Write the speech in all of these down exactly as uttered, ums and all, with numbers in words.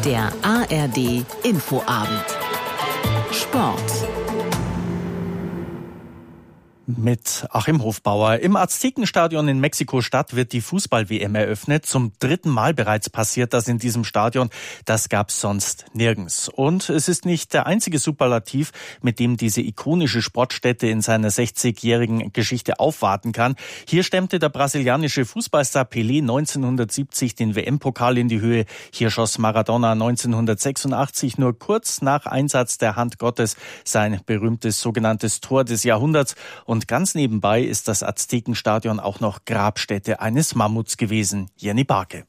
Der A R D Infoabend. Sport. Mit Achim Hofbauer. Im Aztekenstadion in Mexiko-Stadt wird die Fußball-W M eröffnet. Zum dritten Mal bereits passiert das in diesem Stadion. Das gab's sonst nirgends. Und es ist nicht der einzige Superlativ, mit dem diese ikonische Sportstätte in seiner sechzigjährigen Geschichte aufwarten kann. Hier stemmte der brasilianische Fußballstar Pelé neunzehnhundertsiebzig den W M-Pokal in die Höhe. Hier schoss Maradona neunzehnhundertsechsundachtzig nur kurz nach Einsatz der Hand Gottes sein berühmtes sogenanntes Tor des Jahrhunderts. Und ganz nebenbei ist das Aztekenstadion auch noch Grabstätte eines Mammuts gewesen. Jenny Barke.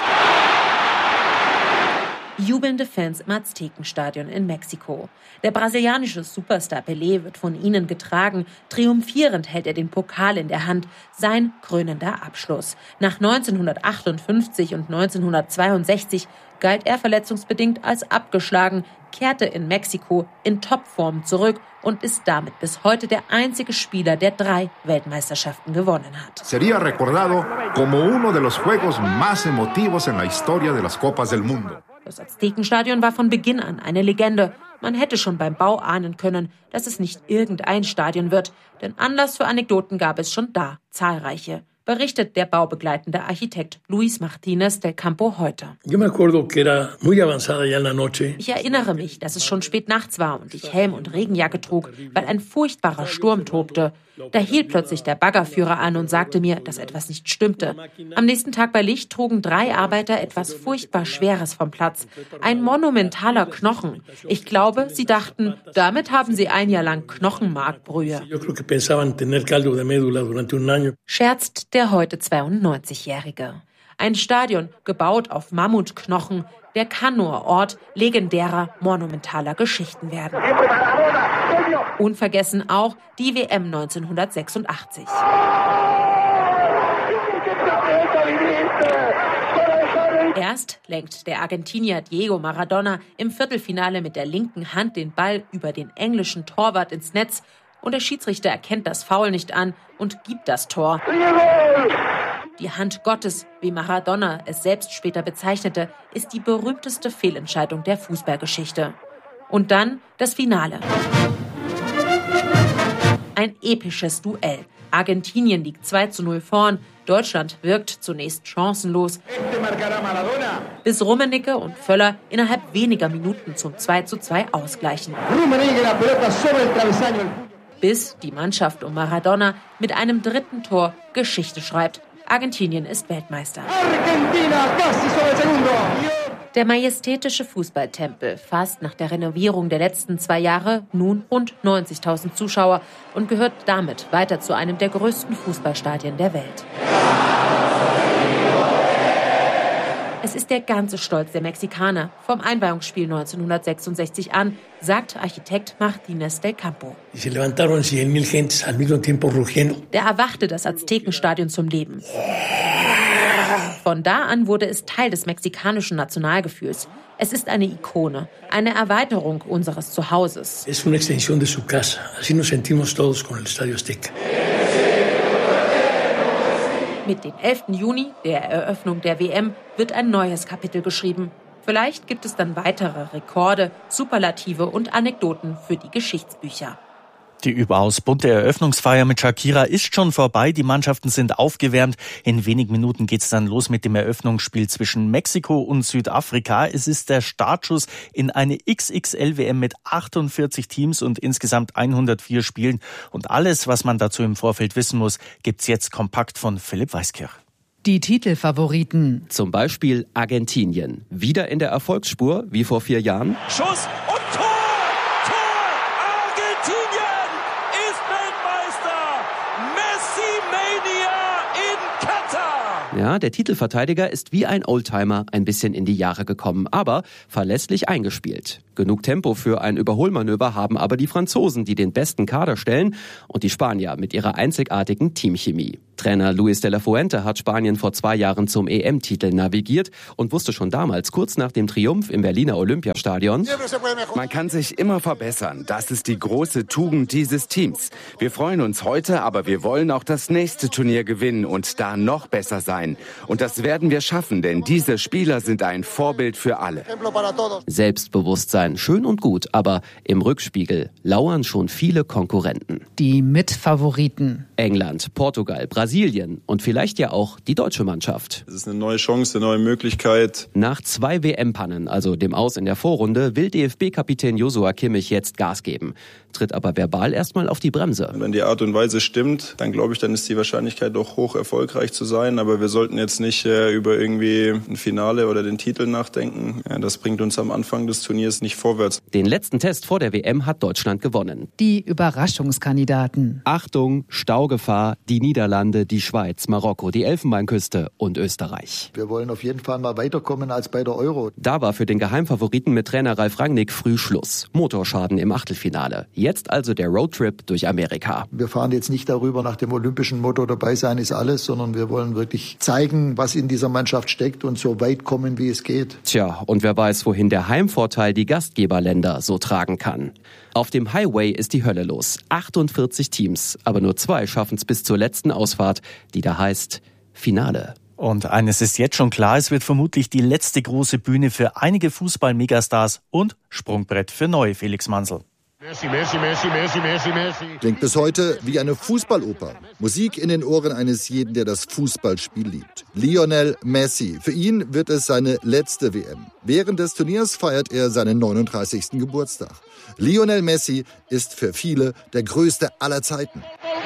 Jubelnde Fans im Aztekenstadion in Mexiko. Der brasilianische Superstar Pelé wird von ihnen getragen. Triumphierend hält er den Pokal in der Hand. Sein krönender Abschluss. Nach neunzehnhundertachtundfünfzig und neunzehnhundertzweiundsechzig galt er verletzungsbedingt als abgeschlagen, kehrte in Mexiko in Topform zurück und ist damit bis heute der einzige Spieler, der drei Weltmeisterschaften gewonnen hat. Sería recordado como uno de los juegos más emotivos en la historia de las Copas del Mundo. Das Aztekenstadion war von Beginn an eine Legende. Man hätte schon beim Bau ahnen können, dass es nicht irgendein Stadion wird. Denn Anlass für Anekdoten gab es schon da, zahlreiche. Berichtet der baubegleitende Architekt Luis Martínez del Campo heute. Ich erinnere mich, dass es schon spät nachts war und ich Helm und Regenjacke trug, weil ein furchtbarer Sturm tobte. Da hielt plötzlich der Baggerführer an und sagte mir, dass etwas nicht stimmte. Am nächsten Tag bei Licht trugen drei Arbeiter etwas furchtbar Schweres vom Platz. Ein monumentaler Knochen. Ich glaube, sie dachten, damit haben sie ein Jahr lang Knochenmarkbrühe. Scherzt der heute zweiundneunzigjährige. Ein Stadion, gebaut auf Mammutknochen, der kann nur Ort legendärer, monumentaler Geschichten werden. Unvergessen auch die W M neunzehnhundertsechsundachtzig. Erst lenkt der Argentinier Diego Maradona im Viertelfinale mit der linken Hand den Ball über den englischen Torwart ins Netz und der Schiedsrichter erkennt das Foul nicht an und gibt das Tor. Die Hand Gottes, wie Maradona es selbst später bezeichnete, ist die berühmteste Fehlentscheidung der Fußballgeschichte. Und dann das Finale. Ein episches Duell. Argentinien liegt zwei zu null vorn. Deutschland wirkt zunächst chancenlos, bis Rummenigge und Völler innerhalb weniger Minuten zum zwei zu zwei ausgleichen. Bis die Mannschaft um Maradona mit einem dritten Tor Geschichte schreibt. Argentinien ist Weltmeister. Der majestätische Fußballtempel fasst nach der Renovierung der letzten zwei Jahre nun rund neunzigtausend Zuschauer und gehört damit weiter zu einem der größten Fußballstadien der Welt. Es ist der ganze Stolz der Mexikaner vom Einweihungsspiel neunzehnhundertsechsundsechzig an, sagt Architekt Martínez del Campo. Da erwachte das Aztekenstadion zum Leben. Von da an wurde es Teil des mexikanischen Nationalgefühls. Es ist eine Ikone, eine Erweiterung unseres Zuhauses. Es una extensión de su casa. Así nos sentimos todos con el Estadio Azteca. Mit dem elften Juni, der Eröffnung der W M, wird ein neues Kapitel geschrieben. Vielleicht gibt es dann weitere Rekorde, Superlative und Anekdoten für die Geschichtsbücher. Die überaus bunte Eröffnungsfeier mit Shakira ist schon vorbei. Die Mannschaften sind aufgewärmt. In wenigen Minuten geht's dann los mit dem Eröffnungsspiel zwischen Mexiko und Südafrika. Es ist der Startschuss in eine X X L-W M mit achtundvierzig Teams und insgesamt hundertvier Spielen. Und alles, was man dazu im Vorfeld wissen muss, gibt's jetzt kompakt von Philipp Weiskirch. Die Titelfavoriten. Zum Beispiel Argentinien. Wieder in der Erfolgsspur, wie vor vier Jahren. Schuss und Tor! Tor! Argentinien ist Weltmeister! Messi-Mania in Katar! Ja, der Titelverteidiger ist wie ein Oldtimer ein bisschen in die Jahre gekommen, aber verlässlich eingespielt. Genug Tempo für ein Überholmanöver haben aber die Franzosen, die den besten Kader stellen, und die Spanier mit ihrer einzigartigen Teamchemie. Trainer Luis de la Fuente hat Spanien vor zwei Jahren zum E M-Titel navigiert und wusste schon damals, kurz nach dem Triumph im Berliner Olympiastadion: Man kann sich immer verbessern. Das ist die große Tugend dieses Teams. Wir freuen uns heute, aber wir wollen auch das nächste Turnier gewinnen und da noch besser sein. Und das werden wir schaffen, denn diese Spieler sind ein Vorbild für alle. Selbstbewusstsein, schön und gut, aber im Rückspiegel lauern schon viele Konkurrenten. Die Mitfavoriten: England, Portugal, Brasilien und vielleicht ja auch die deutsche Mannschaft. Es ist eine neue Chance, eine neue Möglichkeit. Nach zwei W M-Pannen, also dem Aus in der Vorrunde, will D F B-Kapitän Joshua Kimmich jetzt Gas geben, tritt aber verbal erstmal auf die Bremse. Wenn die Art und Weise stimmt, dann glaube ich, dann ist die Wahrscheinlichkeit doch hoch, erfolgreich zu sein. Aber wir sollten jetzt nicht äh, über irgendwie ein Finale oder den Titel nachdenken. Ja, das bringt uns am Anfang des Turniers nicht vorwärts. Den letzten Test vor der W M hat Deutschland gewonnen. Die Überraschungskandidaten: Achtung, Staugefahr, die Niederlande, die Schweiz, Marokko, die Elfenbeinküste und Österreich. Wir wollen auf jeden Fall mal weiterkommen als bei der Euro. Da war für den Geheimfavoriten mit Trainer Ralf Rangnick früh Schluss. Motorschaden im Achtelfinale. Jetzt also der Roadtrip durch Amerika. Wir fahren jetzt nicht darüber nach dem olympischen Motto, dabei sein ist alles, sondern wir wollen wirklich zeigen, was in dieser Mannschaft steckt und so weit kommen, wie es geht. Tja, und wer weiß, wohin der Heimvorteil die Gastgeberländer so tragen kann. Auf dem Highway ist die Hölle los. achtundvierzig Teams, aber nur zwei schaffen es bis zur letzten Ausfahrt, die da heißt Finale. Und eines ist jetzt schon klar, es wird vermutlich die letzte große Bühne für einige Fußball-Megastars und Sprungbrett für neue, Felix Mansel. Messi, Messi, Messi, Messi, Messi, Messi. Klingt bis heute wie eine Fußballoper. Musik in den Ohren eines jeden, der das Fußballspiel liebt. Lionel Messi. Für ihn wird es seine letzte W M. Während des Turniers feiert er seinen neununddreißigsten Geburtstag. Lionel Messi ist für viele der größte aller Zeiten.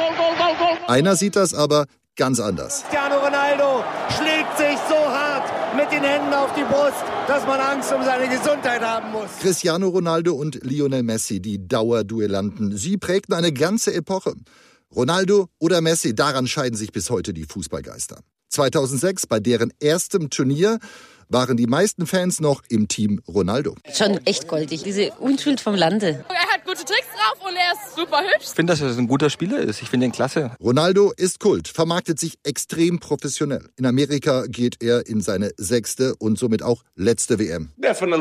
Einer sieht das aber ganz anders. Cristiano Ronaldo schlägt sich so hart mit den Händen auf die Brust, dass man Angst um seine Gesundheit haben muss. Cristiano Ronaldo und Lionel Messi, die Dauerduellanten, sie prägten eine ganze Epoche. Ronaldo oder Messi, daran scheiden sich bis heute die Fußballgeister. zweitausendsechs, bei deren erstem Turnier, waren die meisten Fans noch im Team Ronaldo. Schon echt goldig, diese Unschuld vom Lande. Er hat gute Tricks drauf und er ist super hübsch. Ich finde, dass er ein guter Spieler ist. Ich finde ihn klasse. Ronaldo ist Kult, vermarktet sich extrem professionell. In Amerika geht er in seine sechste und somit auch letzte W M.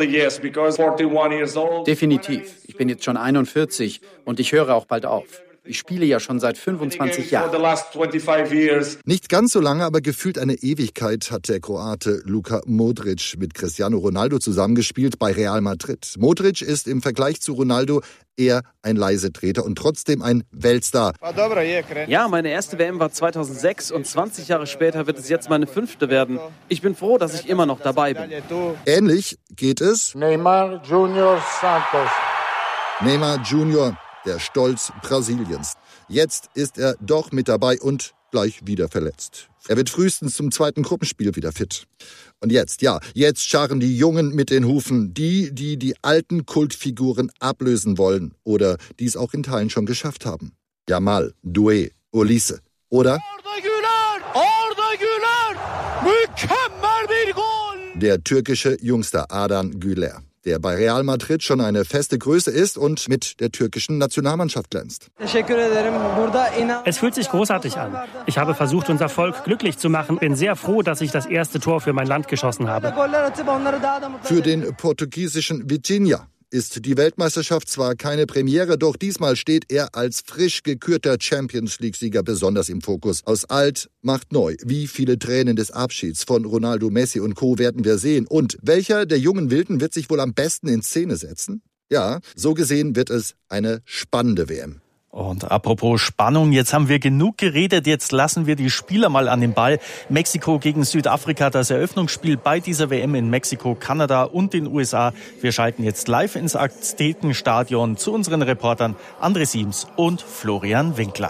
Definitiv. Ich bin jetzt schon einundvierzig und ich höre auch bald auf. Ich spiele ja schon seit fünfundzwanzig Jahren. Nicht ganz so lange, aber gefühlt eine Ewigkeit hat der Kroate Luka Modric mit Cristiano Ronaldo zusammengespielt bei Real Madrid. Modric ist im Vergleich zu Ronaldo eher ein Leisetreter und trotzdem ein Weltstar. Ja, meine erste W M war zweitausendsechs und zwanzig Jahre später wird es jetzt meine fünfte werden. Ich bin froh, dass ich immer noch dabei bin. Ähnlich geht es Neymar Junior Santos. Neymar Junior, der Stolz Brasiliens. Jetzt ist er doch mit dabei und gleich wieder verletzt. Er wird frühestens zum zweiten Gruppenspiel wieder fit. Und jetzt, ja, jetzt scharren die Jungen mit den Hufen. Die, die die alten Kultfiguren ablösen wollen oder die es auch in Teilen schon geschafft haben. Yamal, Doué, Olise oder Arda Güler! Arda Güler! Mükemmel bir Goal! Der türkische Jungster Ardan Güler, der bei Real Madrid schon eine feste Größe ist und mit der türkischen Nationalmannschaft glänzt. Es fühlt sich großartig an. Ich habe versucht, unser Volk glücklich zu machen. Bin sehr froh, dass ich das erste Tor für mein Land geschossen habe. Für den portugiesischen Vitinha ist die Weltmeisterschaft zwar keine Premiere, doch diesmal steht er als frisch gekürter Champions-League-Sieger besonders im Fokus. Aus alt macht neu. Wie viele Tränen des Abschieds von Ronaldo, Messi und Co. werden wir sehen? Und welcher der jungen Wilden wird sich wohl am besten in Szene setzen? Ja, so gesehen wird es eine spannende W M. Und apropos Spannung, jetzt haben wir genug geredet, jetzt lassen wir die Spieler mal an den Ball. Mexiko gegen Südafrika, das Eröffnungsspiel bei dieser W M in Mexiko, Kanada und den U S A. Wir schalten jetzt live ins Aztekenstadion zu unseren Reportern André Siems und Florian Winkler.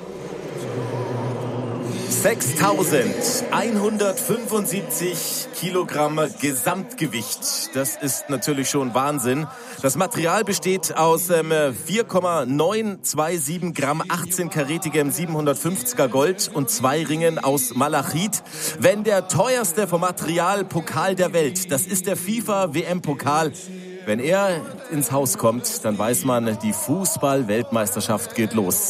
sechstausendeinhundertfünfundsiebzig Kilogramm Gesamtgewicht. Das ist natürlich schon Wahnsinn. Das Material besteht aus ähm, vier Komma neunhundertsiebenundzwanzig Gramm achtzehn-karätigem siebenhundertfünfziger Gold und zwei Ringen aus Malachit. Wenn der teuerste vom Material Pokal der Welt, das ist der FIFA-W M-Pokal, wenn er ins Haus kommt, dann weiß man, die Fußball-Weltmeisterschaft geht los.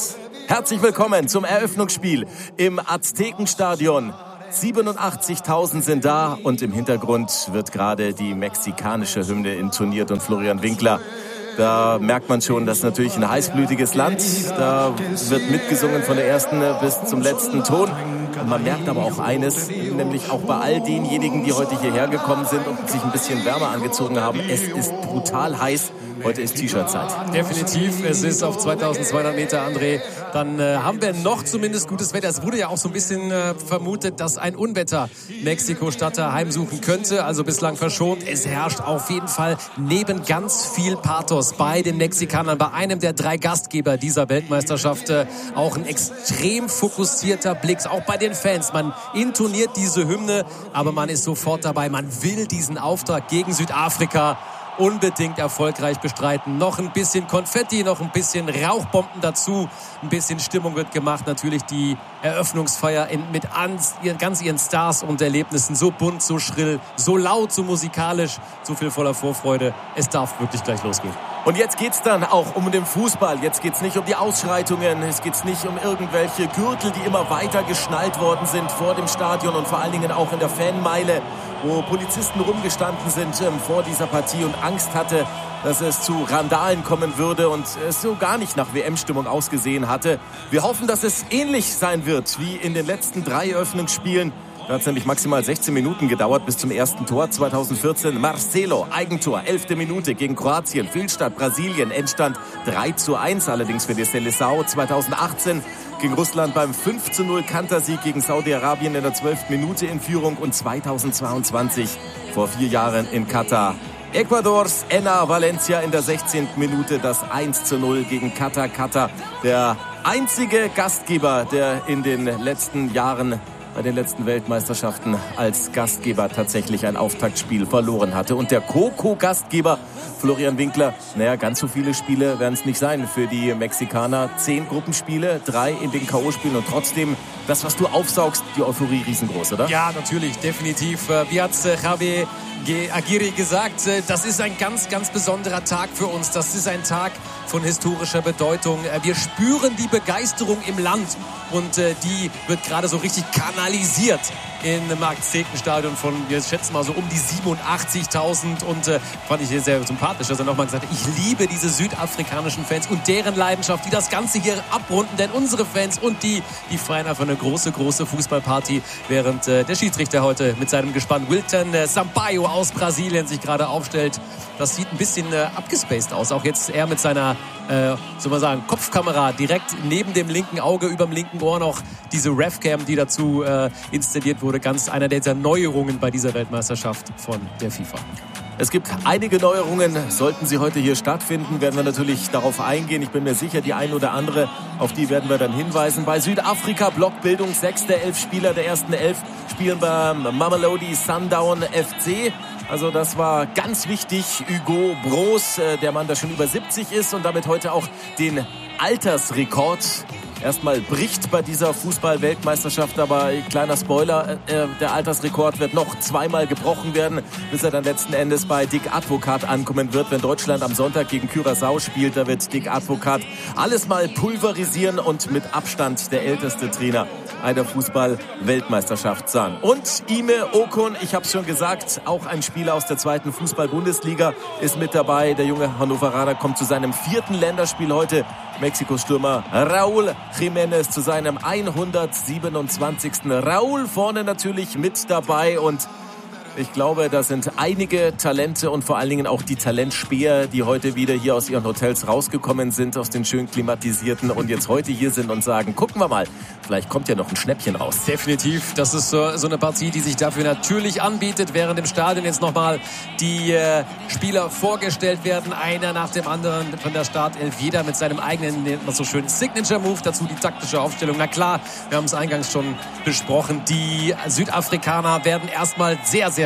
Herzlich willkommen zum Eröffnungsspiel im Aztekenstadion. siebenundachtzigtausend sind da und im Hintergrund wird gerade die mexikanische Hymne intoniert und Florian Winkler. Da merkt man schon, das ist natürlich ein heißblütiges Land. Da wird mitgesungen von der ersten bis zum letzten Ton. Und man merkt aber auch eines, nämlich auch bei all denjenigen, die heute hierher gekommen sind und sich ein bisschen wärmer angezogen haben. Es ist brutal heiß. Heute ist T-Shirt-Zeit. Definitiv. Es ist auf zweitausendzweihundert Meter, André. Dann äh, haben wir noch zumindest gutes Wetter. Es wurde ja auch so ein bisschen äh, vermutet, dass ein Unwetter Mexiko-Stadt heimsuchen könnte. Also bislang verschont. Es herrscht auf jeden Fall neben ganz viel Pathos bei den Mexikanern, bei einem der drei Gastgeber dieser Weltmeisterschaft. Äh, auch ein extrem fokussierter Blick. Auch bei den Fans. Man intoniert diese Hymne, aber man ist sofort dabei. Man will diesen Auftrag gegen Südafrika unbedingt erfolgreich bestreiten. Noch ein bisschen Konfetti, noch ein bisschen Rauchbomben dazu. Ein bisschen Stimmung wird gemacht. Natürlich die Eröffnungsfeier in, mit ans, ganz ihren Stars und Erlebnissen. So bunt, so schrill, so laut, so musikalisch, so viel voller Vorfreude. Es darf wirklich gleich losgehen. Und jetzt geht's dann auch um den Fußball. Jetzt geht's nicht um die Ausschreitungen. Es geht's nicht um irgendwelche Gürtel, die immer weiter geschnallt worden sind vor dem Stadion und vor allen Dingen auch in der Fanmeile, wo Polizisten rumgestanden sind ähm, vor dieser Partie und Angst hatte, dass es zu Randalen kommen würde und es so gar nicht nach W M-Stimmung ausgesehen hatte. Wir hoffen, dass es ähnlich sein wird wie in den letzten drei Eröffnungsspielen. Da hat es nämlich maximal sechzehn Minuten gedauert bis zum ersten Tor zweitausendvierzehn. Marcelo, Eigentor, elfte Minute gegen Kroatien, Fehlstart Brasilien, Endstand drei zu eins, allerdings für die Seleção. zweitausendachtzehn gegen Russland beim fünf zu null Kantersieg gegen Saudi-Arabien in der zwölften Minute in Führung und zweitausendzweiundzwanzig vor vier Jahren in Katar. Ecuadors Enner Valencia in der sechzehnten Minute das eins zu null gegen Katar. Katar, der einzige Gastgeber, der in den letzten Jahren bei den letzten Weltmeisterschaften als Gastgeber tatsächlich ein Auftaktspiel verloren hatte. Und der Co-Co-Gastgeber Florian Winkler, naja, ganz so viele Spiele werden es nicht sein für die Mexikaner. Zehn Gruppenspiele, drei in den K O-Spielen und trotzdem, das, was du aufsaugst, die Euphorie riesengroß, oder? Ja, natürlich, definitiv. Wie hat Javier Aguirre gesagt, das ist ein ganz, ganz besonderer Tag für uns. Das ist ein Tag von historischer Bedeutung. Wir spüren die Begeisterung im Land und die wird gerade so richtig kanalisiert im Aztekenstadion von, wir schätzen mal so um die siebenundachtzigtausend und äh, fand ich hier sehr sympathisch, dass er nochmal gesagt hat, ich liebe diese südafrikanischen Fans und deren Leidenschaft, die das Ganze hier abrunden, denn unsere Fans und die, die feiern einfach eine große, große Fußballparty, während äh, der Schiedsrichter heute mit seinem Gespann Wilton äh, Sampaio aus Brasilien sich gerade aufstellt. Das sieht ein bisschen äh, abgespaced aus, auch jetzt er mit seiner äh, soll man sagen, Kopfkamera direkt neben dem linken Auge, über dem linken Ohr noch diese Revcam, die dazu äh, installiert wurde. Ganz einer dieser Neuerungen bei dieser Weltmeisterschaft von der FIFA. Es gibt einige Neuerungen, sollten sie heute hier stattfinden, werden wir natürlich darauf eingehen. Ich bin mir sicher, die ein oder andere, auf die werden wir dann hinweisen. Bei Südafrika, Blockbildung, sechs der elf Spieler der ersten elf spielen beim Mamelodi Sundown F C. Also das war ganz wichtig. Hugo Broos, der Mann, der schon über siebzig ist und damit heute auch den Altersrekord erstmal bricht bei dieser Fußball-Weltmeisterschaft. Aber kleiner Spoiler, äh, der Altersrekord wird noch zweimal gebrochen werden, bis er dann letzten Endes bei Dick Advocaat ankommen wird. Wenn Deutschland am Sonntag gegen Curaçao spielt, da wird Dick Advocaat alles mal pulverisieren und mit Abstand der älteste Trainer einer Fußball-Weltmeisterschaft sein. Und Ime Okun, ich habe es schon gesagt, auch ein Spieler aus der zweiten Fußball-Bundesliga ist mit dabei. Der junge Hannoveraner kommt zu seinem vierten Länderspiel heute. Mexiko-Stürmer Raúl Jiménez zu seinem hundertsiebenundzwanzigsten Raúl vorne natürlich mit dabei und ich glaube, da sind einige Talente und vor allen Dingen auch die Talentspäher, die heute wieder hier aus ihren Hotels rausgekommen sind, aus den schön klimatisierten und jetzt heute hier sind und sagen, gucken wir mal, vielleicht kommt ja noch ein Schnäppchen raus. Definitiv, das ist so, so eine Partie, die sich dafür natürlich anbietet, während im Stadion jetzt nochmal die äh, Spieler vorgestellt werden, einer nach dem anderen von der Startelf, jeder mit seinem eigenen, nennt man so schön, Signature-Move, dazu die taktische Aufstellung. Na klar, wir haben es eingangs schon besprochen, die Südafrikaner werden erstmal sehr, sehr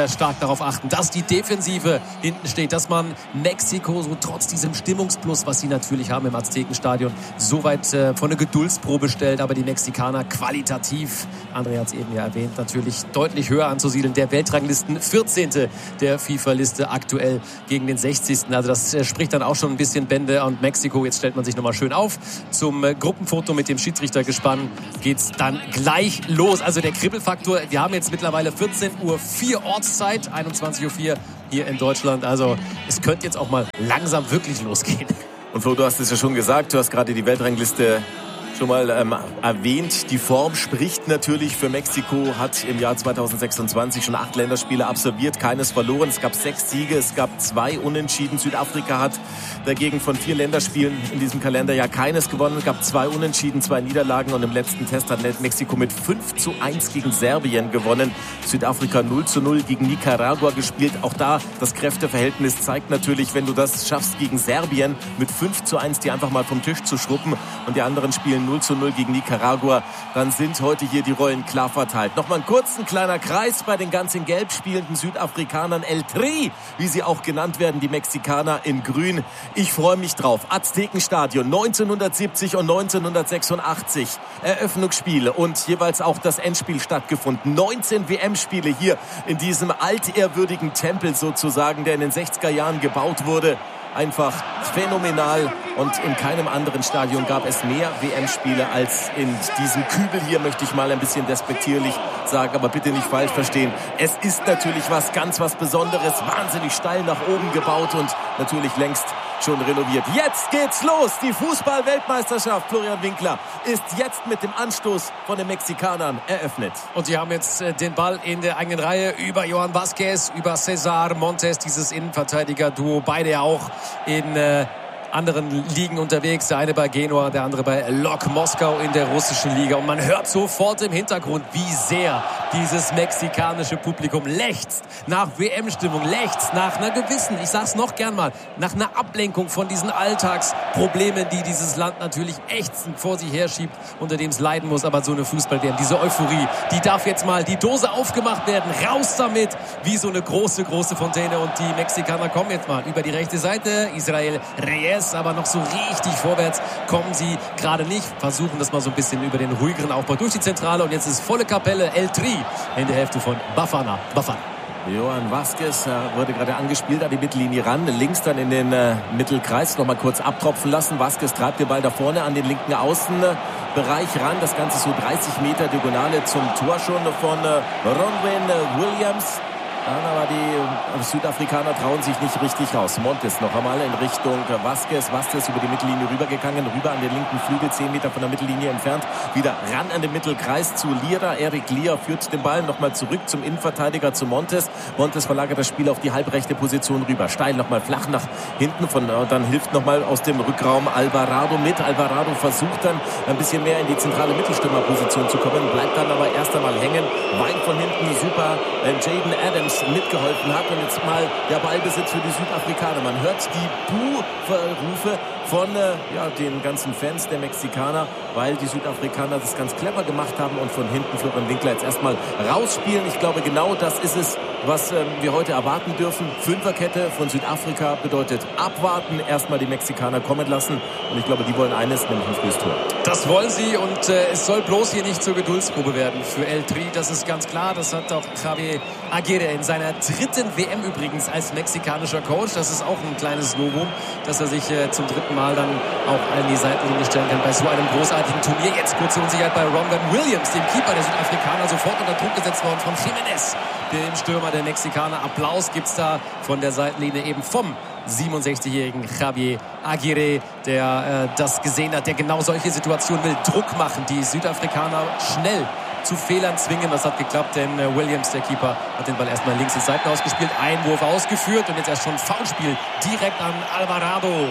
sehr stark darauf achten, dass die Defensive hinten steht, dass man Mexiko so trotz diesem Stimmungsplus, was sie natürlich haben im Aztekenstadion, so weit äh, von der Geduldsprobe stellt. Aber die Mexikaner qualitativ, André hat es eben ja erwähnt, natürlich deutlich höher anzusiedeln. Der Weltranglisten vierzehnte der FIFA-Liste aktuell gegen den sechzigsten Also das äh, spricht dann auch schon ein bisschen Bände. Und Mexiko, jetzt stellt man sich nochmal schön auf. Zum äh, Gruppenfoto mit dem Schiedsrichtergespann geht's dann gleich los. Also der Kribbelfaktor, wir haben jetzt mittlerweile vierzehn Uhr vier Ortszeit, einundzwanzig Uhr vier hier in Deutschland. Also es könnte jetzt auch mal langsam wirklich losgehen. Und Flo, du hast es ja schon gesagt, du hast gerade die Weltrangliste schon mal ähm, erwähnt. Die Form spricht natürlich für Mexiko, hat im Jahr zweitausendsechsundzwanzig schon acht Länderspiele absolviert, keines verloren. Es gab sechs Siege, es gab zwei Unentschieden. Südafrika hat dagegen von vier Länderspielen in diesem Kalenderjahr keines gewonnen. Es gab zwei Unentschieden, zwei Niederlagen und im letzten Test hat Mexiko mit fünf zu eins gegen Serbien gewonnen. Südafrika null zu null gegen Nicaragua gespielt. Auch da das Kräfteverhältnis zeigt natürlich, wenn du das schaffst gegen Serbien mit fünf zu eins die einfach mal vom Tisch zu schruppen und die anderen spielen null zu null gegen Nicaragua, dann sind heute hier die Rollen klar verteilt. Nochmal ein kurzen kleiner Kreis bei den ganz in Gelb spielenden Südafrikanern. El Tri, wie sie auch genannt werden, die Mexikaner in Grün. Ich freue mich drauf. Aztekenstadion neunzehnhundertsiebzig und neunzehnhundertsechsundachtzig. Eröffnungsspiele und jeweils auch das Endspiel stattgefunden. neunzehn W M-Spiele hier in diesem altehrwürdigen Tempel sozusagen, der in den sechziger Jahren gebaut wurde. Einfach phänomenal und in keinem anderen Stadion gab es mehr W M-Spiele als in diesem Kübel hier, möchte ich mal ein bisschen despektierlich sagen, aber bitte nicht falsch verstehen. Es ist natürlich was ganz was Besonderes, wahnsinnig steil nach oben gebaut und natürlich längst schon renoviert. Jetzt geht's los, die Fußball-Weltmeisterschaft, Florian Winkler, ist jetzt mit dem Anstoß von den Mexikanern eröffnet. Und sie haben jetzt äh, den Ball in der eigenen Reihe über Johan Vázquez, über César Montes, dieses Innenverteidiger-Duo, beide ja auch in äh, anderen Ligen unterwegs. Der eine bei Genua, der andere bei Lok Moskau in der russischen Liga. Und man hört sofort im Hintergrund, wie sehr dieses mexikanische Publikum lechzt nach W M-Stimmung, lechzt nach einer gewissen, ich sag's noch gern mal, nach einer Ablenkung von diesen Alltagsproblemen, die dieses Land natürlich ächzend vor sich herschiebt, unter dem es leiden muss. Aber so eine Fußball-W M, diese Euphorie, die darf jetzt mal die Dose aufgemacht werden. Raus damit, wie so eine große, große Fontäne. Und die Mexikaner kommen jetzt mal über die rechte Seite. Israel Reyes, aber noch so richtig vorwärts kommen sie gerade nicht. Versuchen das mal so ein bisschen über den ruhigeren Aufbau durch die Zentrale. Und jetzt ist volle Kapelle. El Tri in der Hälfte von Bafana. Bafana. Johan Vázquez äh, wurde gerade angespielt an die Mittellinie ran. Links dann in den äh, Mittelkreis noch mal kurz abtropfen lassen. Vázquez treibt den Ball da vorne an den linken Außenbereich ran. Das Ganze so dreißig Meter Diagonale zum Tor schon von äh, Ronwen äh, Williams. Dann aber die Südafrikaner trauen sich nicht richtig raus. Montes noch einmal in Richtung Vázquez. Vázquez über die Mittellinie rübergegangen, rüber an den linken Flügel, zehn Meter von der Mittellinie entfernt. Wieder ran an den Mittelkreis zu Lira. Erik Lira führt den Ball nochmal zurück zum Innenverteidiger, zu Montes. Montes verlagert das Spiel auf die halbrechte Position rüber. Steil nochmal flach nach hinten. Von, dann hilft nochmal aus dem Rückraum Alvarado mit. Alvarado versucht dann ein bisschen mehr in die zentrale Mittelstürmerposition zu kommen, bleibt dann aber erst einmal hängen, weil von hinten super Jaden Adams mitgeholfen hat. Und jetzt mal der Ballbesitz für die Südafrikaner. Man hört die Buh-Rufe von äh, ja, den ganzen Fans der Mexikaner, weil die Südafrikaner das ganz clever gemacht haben und von hinten Florian Winkler jetzt erstmal rausspielen. Ich glaube, genau das ist es, was ähm, wir heute erwarten dürfen. Fünferkette von Südafrika bedeutet abwarten, erstmal die Mexikaner kommen lassen. Und ich glaube, die wollen eines, nämlich ein frühes Tor. Das wollen sie und äh, es soll bloß hier nicht zur Geduldsprobe werden für El Tri. Das ist ganz klar. Das hat auch Javier Aguirre in seiner dritten W M übrigens als mexikanischer Coach. Das ist auch ein kleines Novum, dass er sich äh, zum dritten Mal dann auch an die Seitenlinie stellen kann bei so einem großartigen Turnier. Jetzt kurze Unsicherheit bei Ronwen Williams, dem Keeper der Südafrikaner, sofort unter Druck gesetzt worden von Jiménez, dem Stürmer der Mexikaner. Applaus gibt's da von der Seitenlinie eben vom siebenundsechzigjährigen Javier Aguirre, der äh, das gesehen hat, der genau solche Situationen will. Druck machen, die Südafrikaner schnell zu Fehlern zwingen. Das hat geklappt, denn äh, Williams, der Keeper, hat den Ball erstmal links ins Seiten ausgespielt. Einwurf ausgeführt und jetzt erst schon Foulspiel direkt an Alvarado.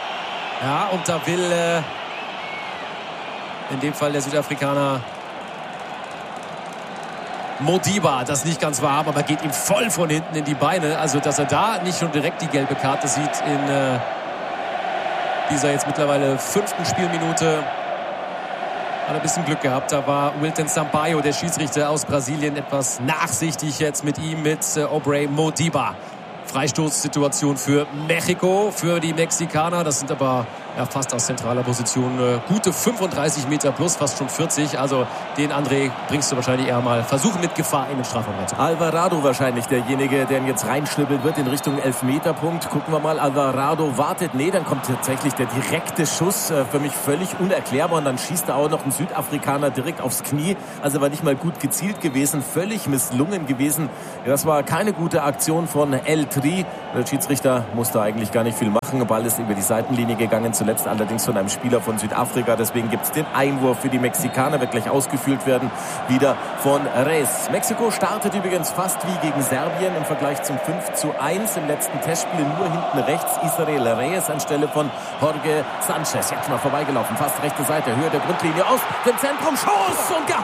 Ja, und da will äh, in dem Fall der Südafrikaner Modiba das nicht ganz wahr haben, aber geht ihm voll von hinten in die Beine. Also, dass er da nicht schon direkt die gelbe Karte sieht in äh, dieser jetzt mittlerweile fünften Spielminute. Hat ein bisschen Glück gehabt. Da war Wilton Sampaio, der Schiedsrichter aus Brasilien, etwas nachsichtig jetzt mit ihm, mit äh, Obrey Modiba. Freistoßsituation für Mexiko, für die Mexikaner. Das sind aber ja, fast aus zentraler Position äh, gute fünfunddreißig Meter plus, fast schon vierzig. Also den André bringst du wahrscheinlich eher mal versuchen, mit Gefahr in den Strafraum reinzukommen. Alvarado wahrscheinlich derjenige, der ihn jetzt reinschnibbelt wird in Richtung Elfmeterpunkt. Gucken wir mal, Alvarado wartet. Nee, dann kommt tatsächlich der direkte Schuss. Äh, für mich völlig unerklärbar. Und dann schießt er auch noch ein Südafrikaner direkt aufs Knie. Also war nicht mal gut gezielt gewesen. Völlig misslungen gewesen. Das war keine gute Aktion von El Tri. Der Schiedsrichter musste eigentlich gar nicht viel machen. Der Ball ist über die Seitenlinie gegangen. Zuletzt allerdings von einem Spieler von Südafrika. Deswegen gibt es den Einwurf für die Mexikaner. Wird gleich ausgeführt werden. Wieder von Reyes. Mexiko startet übrigens fast wie gegen Serbien im Vergleich zum fünf zu eins im letzten Testspiel. Nur hinten rechts Israel Reyes anstelle von Jorge Sanchez. Jetzt mal vorbeigelaufen. Fast rechte Seite. Höhe der Grundlinie aus dem Zentrum. Schuss und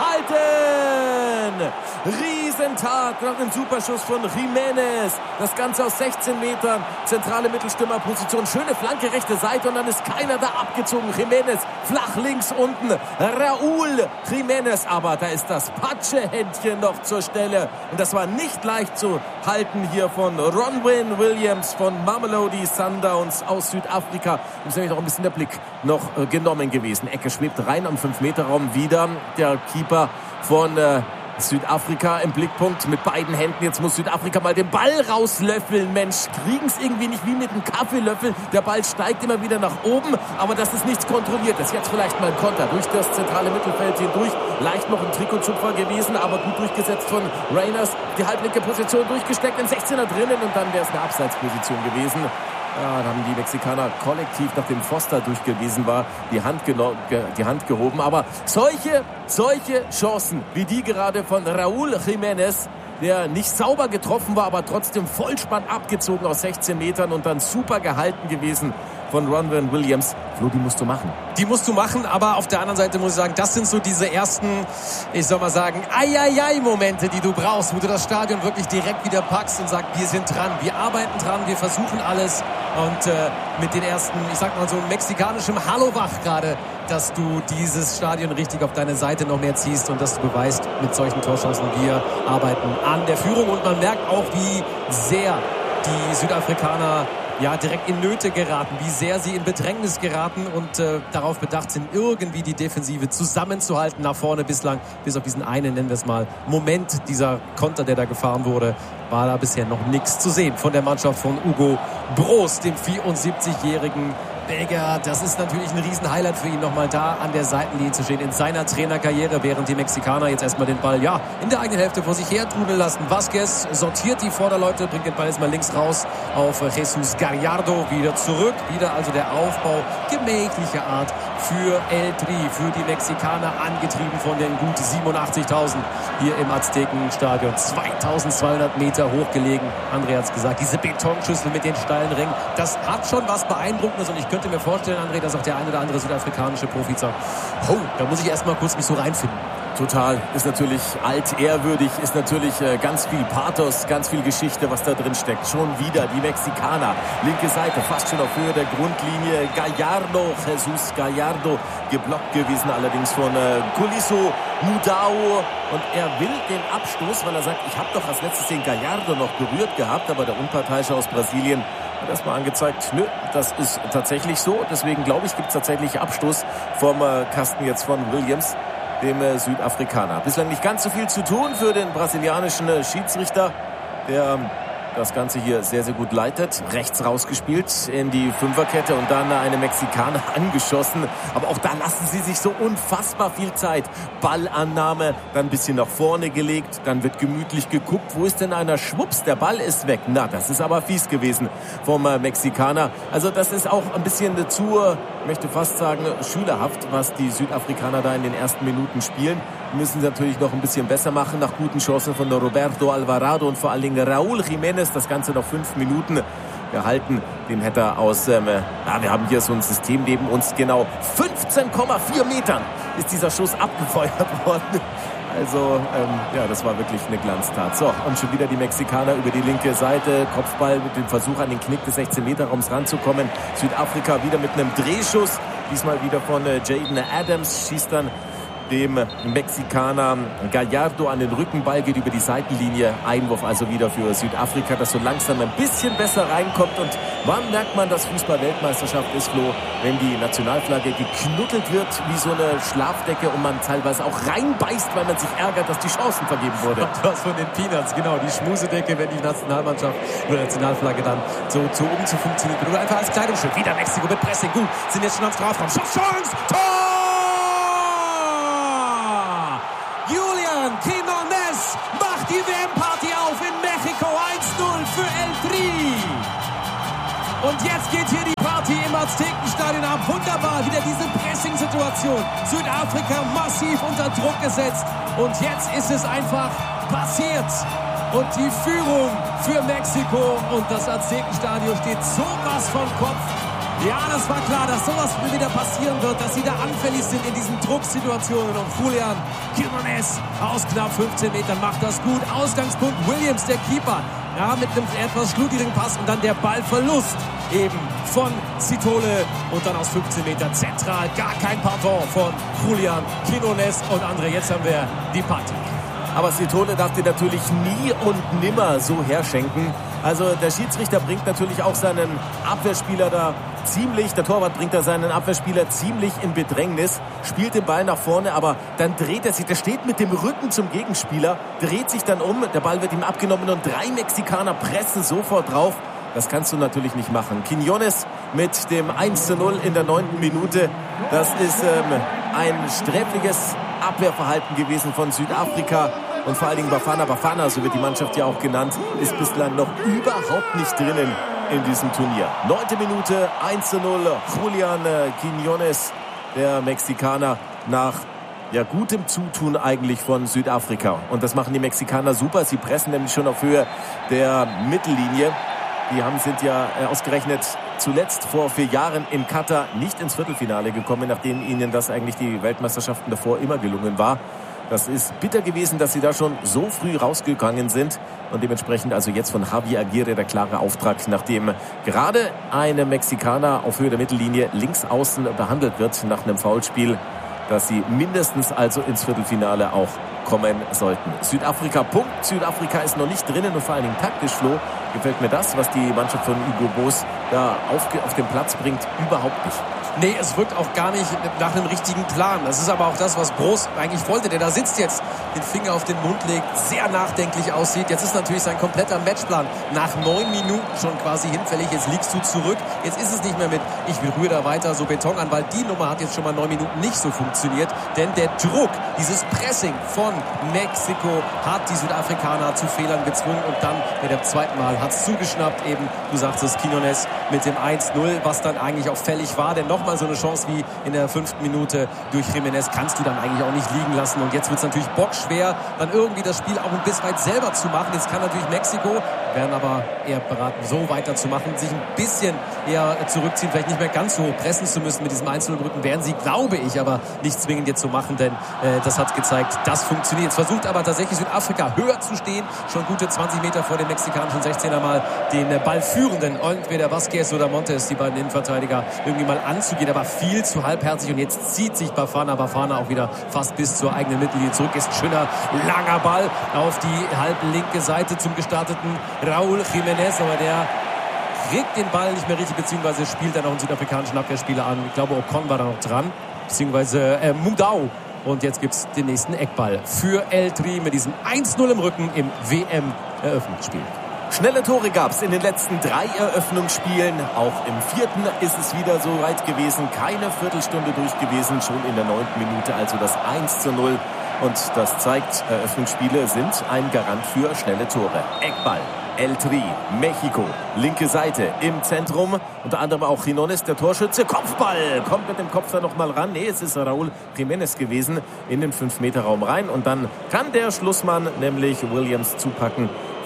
gehalten. Riesentat nach einem Superschuss von Jiménez. Das Ganze aus sechzehn Metern. Zentrale Mittelstürmerposition. Schöne Flanke, rechte Seite und dann ist keiner da abgezogen. Jiménez flach links unten. Raúl Jiménez. Aber da ist das Patsche-Händchen noch zur Stelle. Und das war nicht leicht zu halten hier von Ronwen Williams von Mamelodi Sundowns aus Südafrika. Ist nämlich noch ein bisschen der Blick noch äh, genommen gewesen. Ecke schwebt rein am fünf Meter Raum wieder. Der Keeper von äh, Südafrika im Blickpunkt mit beiden Händen. Jetzt muss Südafrika mal den Ball rauslöffeln. Mensch, kriegen es irgendwie nicht wie mit einem Kaffeelöffel. Der Ball steigt immer wieder nach oben, aber das ist nichts Kontrolliertes. Jetzt vielleicht mal ein Konter durch das zentrale Mittelfeld hindurch. Leicht noch ein Trikotschupfer gewesen, aber gut durchgesetzt von Reyners. Die halblinke Position durchgesteckt, in sechzehner drinnen und dann wäre es eine Abseitsposition gewesen. Ja, da haben die Mexikaner kollektiv, nachdem Foster durchgewiesen war, die Hand, geno- ge- die Hand gehoben. Aber solche, solche Chancen wie die gerade von Raúl Jiménez, der nicht sauber getroffen war, aber trotzdem Vollspann abgezogen aus sechzehn Metern und dann super gehalten gewesen von Ronwen Williams. Flo, die musst du machen. Die musst du machen, aber auf der anderen Seite muss ich sagen, das sind so diese ersten, ich soll mal sagen, Ai-Ai-Ai-Momente, die du brauchst, wo du das Stadion wirklich direkt wieder packst und sagst, wir sind dran, wir arbeiten dran, wir versuchen alles und äh, mit den ersten, ich sag mal so mexikanischem Hallo wach gerade, dass du dieses Stadion richtig auf deine Seite noch mehr ziehst und dass du beweist, mit solchen Torchancen wir arbeiten an der Führung und man merkt auch, wie sehr die Südafrikaner ja direkt in Nöte geraten, wie sehr sie in Bedrängnis geraten und äh, darauf bedacht sind, irgendwie die Defensive zusammenzuhalten nach vorne bislang, bis auf diesen einen, nennen wir es mal, Moment, dieser Konter, der da gefahren wurde, war da bisher noch nichts zu sehen von der Mannschaft von Hugo Broos, dem vierundsiebzigjährigen Belgier. Das ist natürlich ein Riesen-Highlight für ihn, nochmal da an der Seitenlinie zu stehen in seiner Trainerkarriere, während die Mexikaner jetzt erstmal den Ball ja in der eigenen Hälfte vor sich her trudeln lassen. Vasquez sortiert die Vorderleute, bringt den Ball jetzt mal links raus auf Jesus Gallardo, wieder zurück, wieder also der Aufbau gemächlicher Art für El Tri, für die Mexikaner, angetrieben von den gut siebenundachtzigtausend hier im Aztekenstadion. zweitausendzweihundert Meter hochgelegen, André hat es gesagt, diese Betonschüssel mit den steilen Rängen, das hat schon was Beeindruckendes und ich könnte mir vorstellen, André, dass auch der ein oder andere südafrikanische Profi sagt, oh, da muss ich erstmal kurz mich so reinfinden. Total, ist natürlich altehrwürdig, ist natürlich äh, ganz viel Pathos, ganz viel Geschichte, was da drin steckt. Schon wieder die Mexikaner, linke Seite, fast schon auf Höhe der Grundlinie. Gallardo, Jesus Gallardo, geblockt gewesen allerdings von äh, Coliseo Mudao. Und er will den Abstoß, weil er sagt, ich habe doch als letztes den Gallardo noch berührt gehabt, aber der Unparteiische aus Brasilien hat erstmal angezeigt, nö, das ist tatsächlich so. Deswegen glaube ich, gibt es tatsächlich Abstoß vom äh, Kasten jetzt von Williams, dem äh, Südafrikaner. Bislang nicht ganz so viel zu tun für den brasilianischen äh, Schiedsrichter, der ähm, das Ganze hier sehr, sehr gut leitet. Rechts rausgespielt in die Fünferkette und dann eine Mexikaner angeschossen. Aber auch da lassen sie sich so unfassbar viel Zeit. Ballannahme, dann ein bisschen nach vorne gelegt, dann wird gemütlich geguckt. Wo ist denn einer? Schwupps, der Ball ist weg. Na, das ist aber fies gewesen vom äh, Mexikaner. Also das ist auch ein bisschen zu, ich möchte fast sagen, schülerhaft, was die Südafrikaner da in den ersten Minuten spielen. Müssen sie natürlich noch ein bisschen besser machen, nach guten Chancen von Roberto Alvarado und vor allen Dingen Raúl Jiménez. Das Ganze noch fünf Minuten gehalten. Den hätte er aus, ähm, ja, wir haben hier so ein System neben uns, genau fünfzehn Komma vier Metern ist dieser Schuss abgefeuert worden. Also, ähm, ja, das war wirklich eine Glanztat. So, und schon wieder die Mexikaner über die linke Seite. Kopfball mit dem Versuch, an den Knick des sechzehn Meter Raums ranzukommen. Südafrika wieder mit einem Drehschuss. Diesmal wieder von äh, Jaden Adams. Schießt dann dem Mexikaner Gallardo an den Rücken. Ball geht über die Seitenlinie. Einwurf also wieder für Südafrika, das so langsam ein bisschen besser reinkommt. Und wann merkt man, dass Fußball-Weltmeisterschaft ist, Flo? Wenn die Nationalflagge geknuddelt wird wie so eine Schlafdecke und man teilweise auch reinbeißt, weil man sich ärgert, dass die Chancen vergeben wurde. Was von den Peanuts, genau, die Schmusedecke, wenn die Nationalmannschaft oder Nationalflagge dann so, so um zu funktionieren. Oder einfach als Kleidungsstück. Wieder Mexiko mit Pressing. Gut, sind jetzt schon am Strafraum. Chance, Tor! Julian Quinones macht die W M-Party auf in Mexiko. eins null für El Tri. Und jetzt geht hier die Party im Aztekenstadion ab. Wunderbar, wieder diese Pressing-Situation. Südafrika massiv unter Druck gesetzt. Und jetzt ist es einfach passiert. Und die Führung für Mexiko. Und das Aztekenstadion steht sowas von Kopf. Ja, das war klar, dass sowas wieder passieren wird, dass sie da anfällig sind in diesen Drucksituationen. Und Julian Quinones aus knapp fünfzehn Metern macht das gut. Ausgangspunkt Williams, der Keeper. Ja, mit einem etwas schludrigen Pass und dann der Ballverlust eben von Zitole. Und dann aus fünfzehn Metern zentral, gar kein Pardon von Julian Quinones. Und André, jetzt haben wir die Party. Aber Zitole darf dir natürlich nie und nimmer so herschenken. Also der Schiedsrichter bringt natürlich auch seinen Abwehrspieler da ziemlich, der Torwart bringt da seinen Abwehrspieler ziemlich in Bedrängnis, spielt den Ball nach vorne, aber dann dreht er sich, der steht mit dem Rücken zum Gegenspieler, dreht sich dann um, der Ball wird ihm abgenommen und drei Mexikaner pressen sofort drauf. Das kannst du natürlich nicht machen. Quinones mit dem eins zu null in der neunten Minute. Das ist ähm, ein sträfliches Abwehrverhalten gewesen von Südafrika. Und vor allen Dingen Bafana Bafana, so wird die Mannschaft ja auch genannt, ist bislang noch überhaupt nicht drinnen in diesem Turnier. Neunte Minute, eins zu null. Julian Quinones, der Mexikaner, nach ja, gutem Zutun eigentlich von Südafrika. Und das machen die Mexikaner super. Sie pressen nämlich schon auf Höhe der Mittellinie. Die haben, sind ja äh, ausgerechnet zuletzt vor vier Jahren in Katar nicht ins Viertelfinale gekommen, nachdem ihnen das eigentlich die Weltmeisterschaften davor immer gelungen war. Das ist bitter gewesen, dass sie da schon so früh rausgegangen sind. Und dementsprechend also jetzt von Javi Aguirre der klare Auftrag, nachdem gerade eine Mexikaner auf Höhe der Mittellinie links außen behandelt wird nach einem Foulspiel, dass sie mindestens also ins Viertelfinale auch kommen sollten. Südafrika Punkt. Südafrika ist noch nicht drinnen und vor allen Dingen taktisch, Flo, gefällt mir das, was die Mannschaft von Hugo Boss da auf, auf den Platz bringt, überhaupt nicht. Nee, es wirkt auch gar nicht nach einem richtigen Plan. Das ist aber auch das, was Broos eigentlich wollte. Der da sitzt jetzt, den Finger auf den Mund legt, sehr nachdenklich aussieht. Jetzt ist natürlich sein kompletter Matchplan nach neun Minuten schon quasi hinfällig. Jetzt liegst du zurück. Jetzt ist es nicht mehr mit, ich rühre da weiter so Beton an, weil die Nummer hat jetzt schon mal neun Minuten nicht so funktioniert. Denn der Druck, dieses Pressing von Mexiko hat die Südafrikaner zu Fehlern gezwungen. Und dann mit dem zweiten Mal hat es zugeschnappt. Eben, du sagst es, Quinones mit dem eins null, was dann eigentlich auch fällig war. Denn nochmal so eine Chance wie in der fünften Minute durch Jiménez kannst du dann eigentlich auch nicht liegen lassen. Und jetzt wird es natürlich bockschwer, dann irgendwie das Spiel auch ein bisschen weit selber zu machen. Jetzt kann natürlich Mexiko, werden aber eher beraten, so weiterzumachen, sich ein bisschen eher zurückziehen, vielleicht nicht mehr ganz so hoch pressen zu müssen mit diesem eins null Rücken, werden sie, glaube ich, aber nicht zwingend jetzt so machen, denn äh, das hat gezeigt, das funktioniert. Jetzt versucht aber tatsächlich Südafrika höher zu stehen, schon gute zwanzig Meter vor dem mexikanischen sechzehner mal den äh, Ball führenden, entweder Vasquez oder Montes, die beiden Innenverteidiger, irgendwie mal anzugehen, aber viel zu halbherzig und jetzt zieht sich Bafana Bafana auch wieder fast bis zur eigenen Mittellinie zurück. Ist ein schöner, langer Ball auf die halb linke Seite zum gestarteten Raúl Jiménez, aber der kriegt den Ball nicht mehr richtig, beziehungsweise spielt dann auch einen südafrikanischen Abwehrspieler an. Ich glaube, Ocon war da noch dran, beziehungsweise äh, Mudau. Und jetzt gibt es den nächsten Eckball für El Tri mit diesem eins null im Rücken im W M-Eröffnungsspiel. Schnelle Tore gab es in den letzten drei Eröffnungsspielen. Auch im vierten ist es wieder so weit gewesen. Keine Viertelstunde durch gewesen, schon in der neunten Minute. Also das eins zu null. Und das zeigt, Eröffnungsspiele sind ein Garant für schnelle Tore. Eckball. El Tri, Mexiko, linke Seite im Zentrum, unter anderem auch Quinones, der Torschütze, Kopfball, kommt mit dem Kopf da noch mal ran, nee, es ist Raúl Jiménez gewesen, in den fünf Meter Raum rein und dann kann der Schlussmann, nämlich Williams, zupacken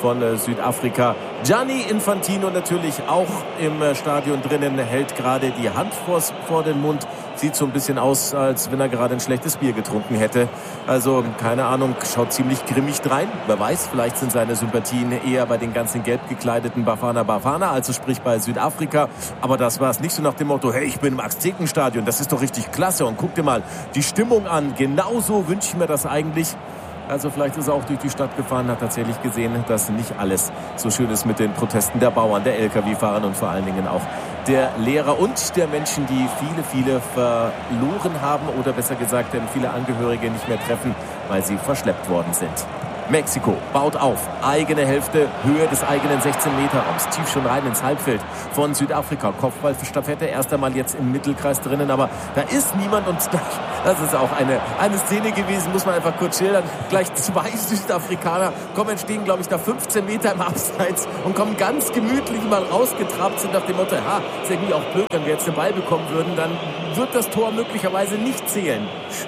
von äh, Südafrika. Gianni Infantino natürlich auch im äh, Stadion drinnen, hält gerade die Hand vors, vor den Mund. Sieht so ein bisschen aus, als wenn er gerade ein schlechtes Bier getrunken hätte. Also, keine Ahnung, schaut ziemlich grimmig drein. Wer weiß, vielleicht sind seine Sympathien eher bei den ganzen gelb gekleideten Bafana Bafana, also sprich bei Südafrika. Aber das war es nicht so nach dem Motto, hey, ich bin im Aztekenstadion, das ist doch richtig klasse. Und guck dir mal die Stimmung an. Genauso wünsche ich mir das eigentlich. Also vielleicht ist er auch durch die Stadt gefahren, hat tatsächlich gesehen, dass nicht alles so schön ist mit den Protesten der Bauern, der L K W-Fahrer und vor allen Dingen auch der Lehrer und der Menschen, die viele, viele verloren haben oder besser gesagt viele Angehörige nicht mehr treffen, weil sie verschleppt worden sind. Mexiko baut auf, eigene Hälfte, Höhe des eigenen sechzehn Meter Raums, tief schon rein ins Halbfeld von Südafrika. Kopfballstaffette, erst einmal jetzt im Mittelkreis drinnen, aber da ist niemand und das ist auch eine, eine Szene gewesen, muss man einfach kurz schildern. Gleich zwei Südafrikaner kommen, stehen glaube ich da fünfzehn Meter im Abseits und kommen ganz gemütlich mal rausgetrabt, sind nach dem Motto, ha, ist irgendwie auch blöd, wenn wir jetzt den Ball bekommen würden, dann wird das Tor möglicherweise nicht zählen.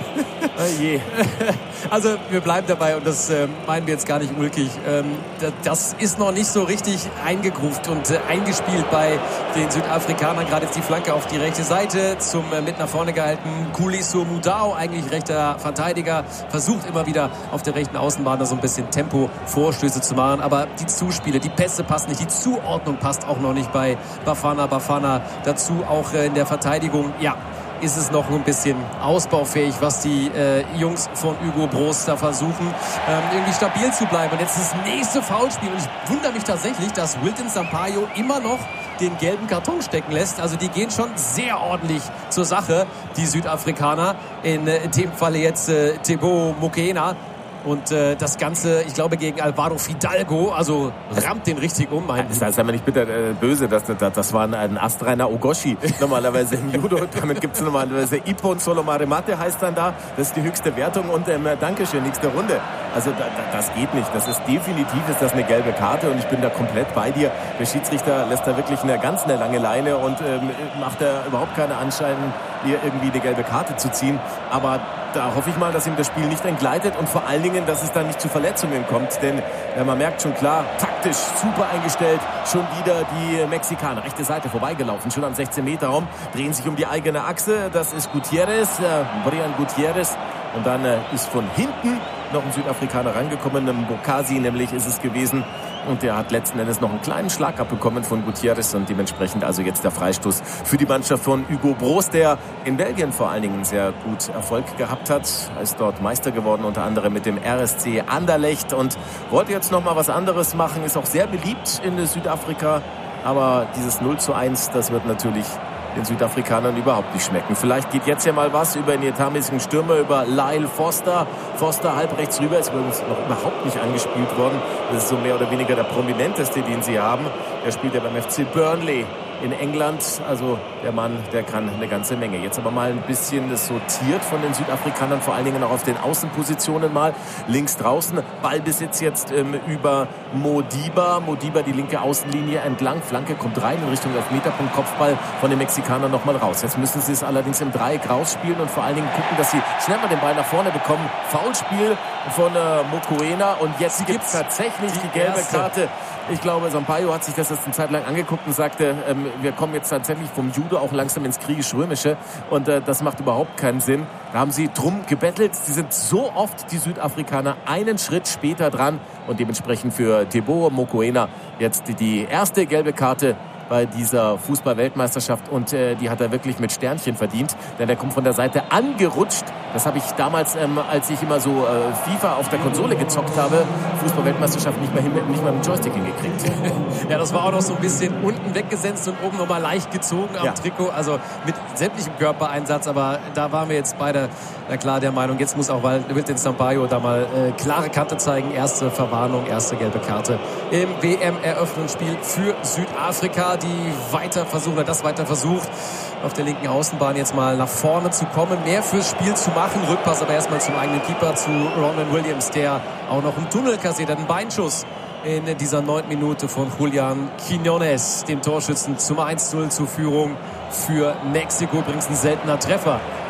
Oh je. Also wir bleiben dabei und das äh, meinen wir jetzt gar nicht ulkig. Ähm, das ist noch nicht so richtig eingegruft und äh, eingespielt bei den Südafrikanern. Gerade jetzt die Flanke auf die rechte Seite zum äh, mit nach vorne gehalten Kuliso Mudau, eigentlich rechter Verteidiger, versucht immer wieder auf der rechten Außenbahn da so ein bisschen Tempo-Vorstöße zu machen. Aber die Zuspiele, die Pässe passen nicht, die Zuordnung passt auch noch nicht bei Bafana Bafana. Dazu auch äh, in der Verteidigung, ja, ist es noch ein bisschen ausbaufähig, was die äh, Jungs von Hugo Broos da versuchen, ähm, irgendwie stabil zu bleiben. Und jetzt das nächste Foulspiel. Und ich wundere mich tatsächlich, dass Wilton Sampaio immer noch den gelben Karton stecken lässt. Also die gehen schon sehr ordentlich zur Sache, die Südafrikaner. In, äh, in dem Falle jetzt äh, Teboho Mokoena. Und äh, das Ganze, ich glaube, gegen Alvaro Fidalgo, also rammt den richtig um. Das heißt aber nicht bitte äh, böse, das, das, das war ein astreiner Ogoshi. Normalerweise im Judo, damit gibt es normalerweise Ippon Solomaremate heißt dann da. Das ist die höchste Wertung und ähm, Dankeschön, nächste Runde. Also da, da, das geht nicht. Das ist definitiv ist das eine gelbe Karte und ich bin da komplett bei dir. Der Schiedsrichter lässt da wirklich eine ganz eine lange Leine und ähm, macht da überhaupt keine Anschein, hier irgendwie eine gelbe Karte zu ziehen. Aber da hoffe ich mal, dass ihm das Spiel nicht entgleitet und vor allen Dingen, dass es dann nicht zu Verletzungen kommt. Denn ja, man merkt schon klar, taktisch super eingestellt. Schon wieder die Mexikaner. Rechte Seite vorbeigelaufen, schon am sechzehn Meter Raum. Drehen sich um die eigene Achse. Das ist Gutierrez, äh, Brian Gutierrez. Und dann äh, ist von hinten noch ein Südafrikaner rangekommen. Ein Bokasi nämlich ist es gewesen. Und der hat letzten Endes noch einen kleinen Schlag abbekommen von Gutierrez und dementsprechend also jetzt der Freistoß für die Mannschaft von Hugo Broos, der in Belgien vor allen Dingen sehr gut Erfolg gehabt hat. Er ist dort Meister geworden, unter anderem mit dem R S C Anderlecht und wollte jetzt noch mal was anderes machen. Ist auch sehr beliebt in Südafrika, aber dieses null zu eins, das wird natürlich den Südafrikanern überhaupt nicht schmecken. Vielleicht geht jetzt ja mal was über den etatmäßigen Stürmer, über Lyle Foster. Foster halb rechts rüber, ist übrigens noch überhaupt nicht angespielt worden. Das ist so mehr oder weniger der prominenteste, den sie haben. Der spielt ja beim F C Burnley in England. Also der Mann, der kann eine ganze Menge. Jetzt aber mal ein bisschen sortiert von den Südafrikanern, vor allen Dingen auch auf den Außenpositionen mal. Links draußen, Ballbesitz jetzt ähm, über Modiba. Modiba die linke Außenlinie entlang. Flanke kommt rein in Richtung Elfmeterpunkt. Kopfball von den Mexikanern nochmal raus. Jetzt müssen sie es allerdings im Dreieck rausspielen und vor allen Dingen gucken, dass sie schnell mal den Ball nach vorne bekommen. Foulspiel von äh, Mokoena und jetzt gibt es tatsächlich die, die gelbe erste Karte. Ich glaube, Sampaio hat sich das jetzt eine Zeit lang angeguckt und sagte, ähm, wir kommen jetzt tatsächlich vom Judo auch langsam ins Kriegisch-Römische und äh, das macht überhaupt keinen Sinn. Da haben sie drum gebettelt. Sie sind so oft, die Südafrikaner, einen Schritt später dran und dementsprechend für Teboho Mokoena jetzt die, die erste gelbe Karte bei dieser Fußball-Weltmeisterschaft und äh, die hat er wirklich mit Sternchen verdient, denn der kommt von der Seite angerutscht. Das habe ich damals, ähm, als ich immer so äh, FIFA auf der Konsole gezockt habe, Fußball-Weltmeisterschaft nicht mal, hin, nicht mal mit dem Joystick hingekriegt. Ja, das war auch noch so ein bisschen unten weggesetzt und oben nochmal leicht gezogen am ja. Trikot, also mit sämtlichem Körpereinsatz, aber da waren wir jetzt beide, na klar, der Meinung, jetzt muss auch Wilton Sampaio da mal äh, klare Kante zeigen, erste Verwarnung, erste gelbe Karte im W M-Eröffnungsspiel für Südafrika, die weiter versuchen, oder das weiter versucht, auf der linken Außenbahn jetzt mal nach vorne zu kommen, mehr fürs Spiel zu machen. Rückpass aber erstmal zum eigenen Keeper, zu Ronan Williams, der auch noch einen Tunnel kassiert hat, einen Beinschuss in dieser neunten Minute von Julian Quiñones, dem Torschützen, zum eins zu null zur Führung für Mexiko. Übrigens ein seltener Treffer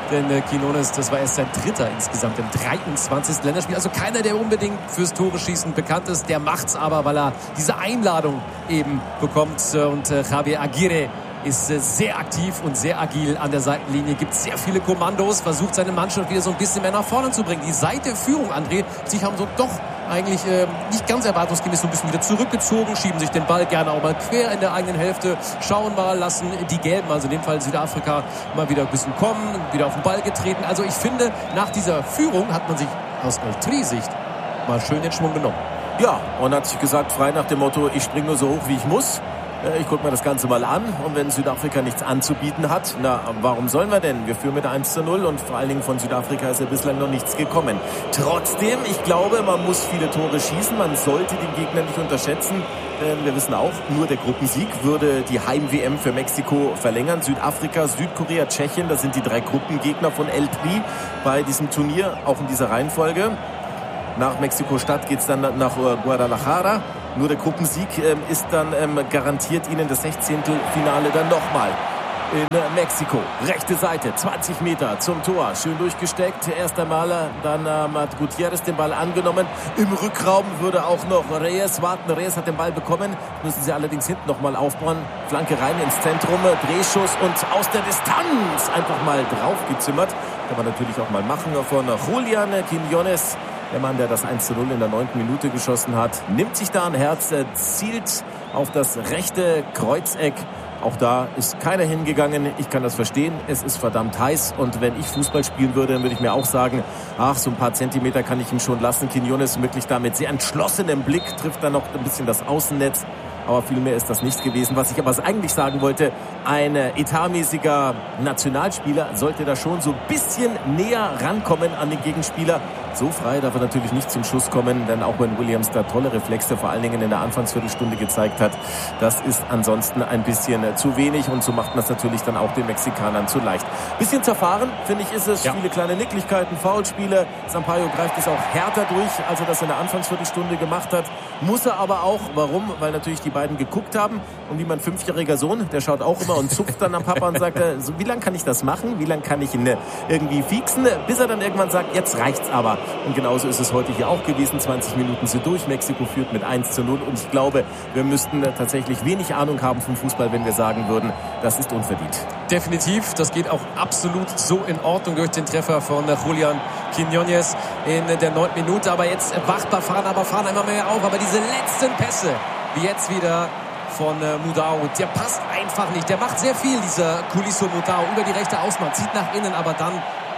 Denn äh, Quinones, das war erst sein dritter insgesamt im dreiundzwanzigsten Länderspiel. Also keiner, der unbedingt fürs Tore-Schießen bekannt ist. Der macht's aber, weil er diese Einladung eben bekommt. Und äh, Javier Aguirre ist äh, sehr aktiv und sehr agil an der Seitenlinie, gibt sehr viele Kommandos, versucht seine Mannschaft wieder so ein bisschen mehr nach vorne zu bringen. Die Seiteführung, André, sich haben so doch eigentlich äh, nicht ganz erwartungsgemäß so ein bisschen wieder zurückgezogen, schieben sich den Ball gerne auch mal quer in der eigenen Hälfte, schauen mal, lassen die Gelben, also in dem Fall Südafrika, mal wieder ein bisschen kommen, wieder auf den Ball getreten. Also ich finde, nach dieser Führung hat man sich aus Altri-Sicht mal schön den Schwung genommen. Ja, und hat sich gesagt, frei nach dem Motto, ich springe nur so hoch, wie ich muss. Ich gucke mir das Ganze mal an und wenn Südafrika nichts anzubieten hat, na, warum sollen wir denn? Wir führen mit eins zu null und vor allen Dingen von Südafrika ist ja bislang noch nichts gekommen. Trotzdem, ich glaube, man muss viele Tore schießen, man sollte den Gegner nicht unterschätzen. Denn wir wissen auch, nur der Gruppensieg würde die Heim-W M für Mexiko verlängern. Südafrika, Südkorea, Tschechien, das sind die drei Gruppengegner von El Tri bei diesem Turnier, auch in dieser Reihenfolge. Nach Mexiko-Stadt geht es dann nach Guadalajara. Nur der Gruppensieg ähm, ist dann ähm, garantiert Ihnen das Sechzehntelfinale dann nochmal in äh, Mexiko. Rechte Seite, zwanzig Meter zum Tor. Schön durchgesteckt. Erst einmal, dann ähm, hat Gutierrez den Ball angenommen. Im Rückraum würde auch noch Reyes warten. Reyes hat den Ball bekommen. Müssen sie allerdings hinten nochmal aufbauen. Flanke rein ins Zentrum. Drehschuss und aus der Distanz einfach mal draufgezimmert. Kann man natürlich auch mal machen von Julián Quiñones. Der Mann, der das eins zu null in der neunten Minute geschossen hat, nimmt sich da ein Herz, zielt auf das rechte Kreuzeck. Auch da ist keiner hingegangen. Ich kann das verstehen. Es ist verdammt heiß. Und wenn ich Fußball spielen würde, dann würde ich mir auch sagen, ach, so ein paar Zentimeter kann ich ihm schon lassen. Quiñones wirklich da mit sehr entschlossenem Blick trifft dann noch ein bisschen das Außennetz. Aber viel mehr ist das nicht gewesen. Was ich aber eigentlich sagen wollte, ein etatmäßiger Nationalspieler sollte da schon so ein bisschen näher rankommen an den Gegenspieler. So frei darf er natürlich nicht zum Schuss kommen, denn auch wenn Williams da tolle Reflexe, vor allen Dingen in der Anfangsviertelstunde gezeigt hat, das ist ansonsten ein bisschen zu wenig und so macht man es natürlich dann auch den Mexikanern zu leicht. Bisschen zerfahren, finde ich, ist es. Ja. Viele kleine Nicklichkeiten, Foulspiele. Sampaio greift es auch härter durch, als er das in der Anfangsviertelstunde gemacht hat. Muss er aber auch. Warum? Weil natürlich die beiden geguckt haben und wie mein fünfjähriger Sohn, der schaut auch immer und zupft dann am Papa und sagt, so, wie lange kann ich das machen? Wie lange kann ich ihn irgendwie fiexen? Bis er dann irgendwann sagt, jetzt reicht's aber. Und genauso ist es heute hier auch gewesen. zwanzig Minuten sind durch. Mexiko führt mit eins zu null. Und ich glaube, wir müssten tatsächlich wenig Ahnung haben vom Fußball, wenn wir sagen würden, das ist unverdient. Definitiv. Das geht auch absolut so in Ordnung durch den Treffer von Julián Quiñones in der neunten Minute. Aber jetzt wacht Bafana, Bafana immer mehr auf. Aber diese letzten Pässe, wie jetzt wieder von äh, Mudau, der passt einfach nicht. Der macht sehr viel, dieser Kulisso Mudau, über die rechte Außenbahn, zieht nach innen, aber dann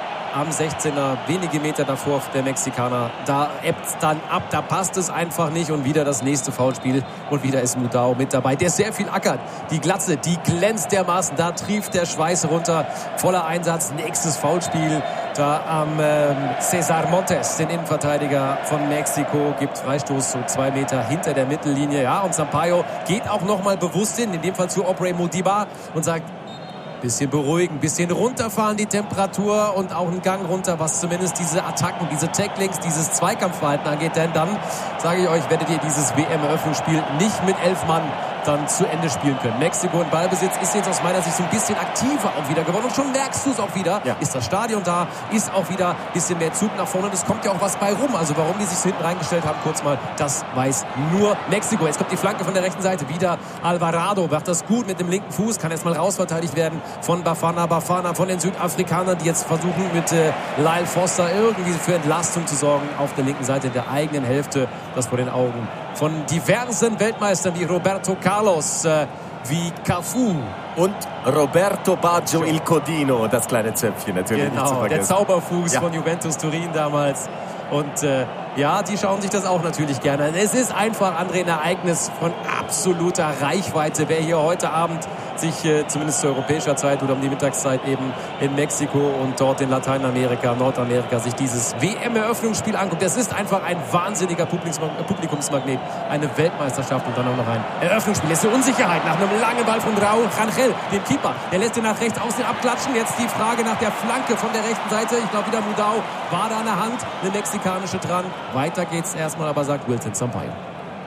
am sechzehner, wenige Meter davor der Mexikaner, da ebbt dann ab, da passt es einfach nicht und wieder das nächste Foulspiel und wieder ist Mudau mit dabei, der sehr viel ackert. Die Glatze, die glänzt dermaßen, da trieft der Schweiß runter, voller Einsatz, nächstes Foulspiel da am ähm, César Montes, den Innenverteidiger von Mexiko, gibt Freistoß so zwei Meter hinter der Mittellinie, ja, und Sampaio geht auch nochmal bewusst hin, in dem Fall zu Obrey Modiba und sagt, bisschen beruhigen, bisschen runterfahren die Temperatur und auch einen Gang runter, was zumindest diese Attacken, diese Tacklings, dieses Zweikampfverhalten angeht. Denn dann, sage ich euch, werdet ihr dieses W M-Eröffnungsspiel nicht mit elf Mann dann zu Ende spielen können. Mexiko in Ballbesitz ist jetzt aus meiner Sicht so ein bisschen aktiver auch wieder geworden. Und schon merkst du es auch wieder. Ja. Ist das Stadion da, ist auch wieder ein bisschen mehr Zug nach vorne. Und es kommt ja auch was bei rum. Also warum die sich so hinten reingestellt haben, kurz mal, das weiß nur Mexiko. Jetzt kommt die Flanke von der rechten Seite. Wieder Alvarado macht das gut mit dem linken Fuß. Kann erstmal rausverteidigt werden von Bafana Bafana, von den Südafrikanern, die jetzt versuchen mit äh, Lyle Foster irgendwie für Entlastung zu sorgen auf der linken Seite der eigenen Hälfte. Das vor den Augen von diversen Weltmeistern wie Roberto Carlos, äh, wie Cafu. Und Roberto Baggio il Codino, das kleine Zöpfchen natürlich. Genau, der Zauberfuß ja. von Juventus Turin damals. Und äh, ja, die schauen sich das auch natürlich gerne an. Es ist einfach, André, ein Ereignis von absoluter Reichweite. Wer hier heute Abend sich äh, zumindest zu europäischer Zeit oder um die Mittagszeit eben in Mexiko und dort in Lateinamerika, Nordamerika sich dieses W M-Eröffnungsspiel anguckt, das ist einfach ein wahnsinniger Publikumsmagnet, eine Weltmeisterschaft und dann auch noch ein Eröffnungsspiel. Jetzt eine Unsicherheit nach einem langen Ball von Raúl Rangel, dem Keeper. Der lässt ihn nach rechts außen abklatschen. Jetzt die Frage nach der Flanke von der rechten Seite. Ich glaube wieder Mudau war da an der Hand, eine mexikanische dran. Weiter geht's erstmal, aber sagt Wilton Sampaio.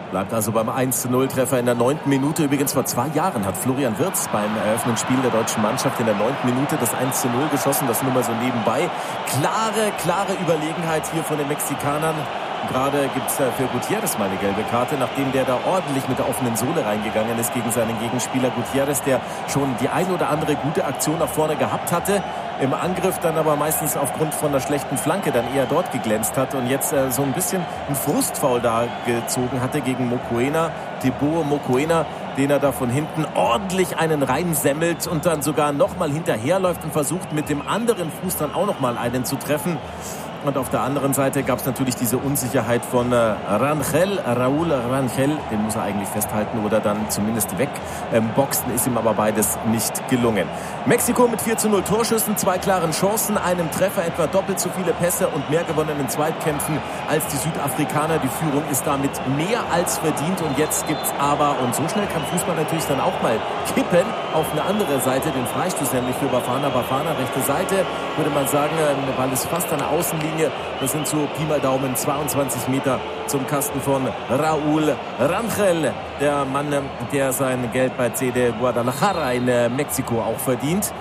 Bleibt also beim eins zu null Treffer in der neunten Minute. Übrigens vor zwei Jahren hat Florian Wirtz beim Eröffnungsspiel der deutschen Mannschaft in der neunten Minute das eins zu null geschossen. Das nur mal so nebenbei. Klare, klare Überlegenheit hier von den Mexikanern. Gerade gibt es für Gutierrez mal eine gelbe Karte, nachdem der da ordentlich mit der offenen Sohle reingegangen ist gegen seinen Gegenspieler Gutierrez, der schon die ein oder andere gute Aktion nach vorne gehabt hatte. Im Angriff dann aber meistens aufgrund von der schlechten Flanke dann eher dort geglänzt hat und jetzt äh, so ein bisschen ein Frustfoul da gezogen hatte gegen Mokoena, Thibaut Mokoena, den er da von hinten ordentlich einen reinsemmelt und dann sogar nochmal hinterherläuft und versucht mit dem anderen Fuß dann auch nochmal einen zu treffen. Und auf der anderen Seite gab es natürlich diese Unsicherheit von äh, Rangel, Raúl Rangel, den muss er eigentlich festhalten oder dann zumindest wegboxen, ähm, ist ihm aber beides nicht gelungen. Mexiko mit vier zu null Torschüssen, zwei klaren Chancen, einem Treffer, etwa doppelt so viele Pässe und mehr gewonnenen Zweitkämpfen als die Südafrikaner. Die Führung ist damit mehr als verdient und jetzt gibt's aber, und so schnell kann Fußball natürlich dann auch mal kippen, auf eine andere Seite, den Freistoß nämlich für Bafana. Bafana, rechte Seite, würde man sagen, der Ball ist fast an der Außenlinie. Das sind so Pi mal Daumen zweiundzwanzig Meter zum Kasten von Raúl Rangel. Der Mann, der sein Geld bei C D Guadalajara in Mexiko auch verdient.